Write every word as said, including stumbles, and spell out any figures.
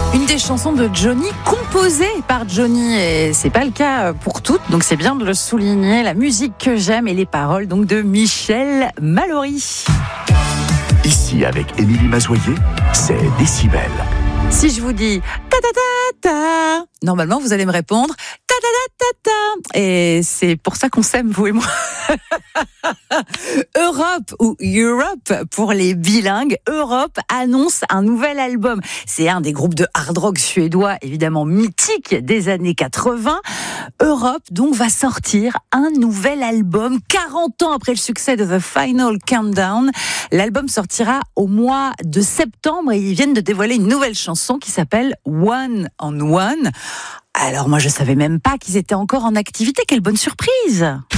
Une des chansons de Johnny, composée par Johnny, et c'est pas le cas pour toutes, donc c'est bien de le souligner. La musique que j'aime et les paroles donc de Michel Mallory. Ici, avec Émilie Mazoyer, c'est Décibel. Si je vous dis ta ta ta ta, normalement vous allez me répondre ta ta ta ta ta, et c'est pour ça qu'on s'aime, vous et moi. Europe ou Europe pour les bilingues, Europe annonce un nouvel album. C'est un des groupes de hard rock suédois évidemment mythique des années quatre-vingts. Europe donc va sortir un nouvel album quarante ans après le succès de The Final Countdown. L'album sortira au mois de septembre et ils viennent de dévoiler une nouvelle chanson qui s'appelle One on One. Alors moi je savais même pas qu'ils étaient encore en activité, quelle bonne surprise!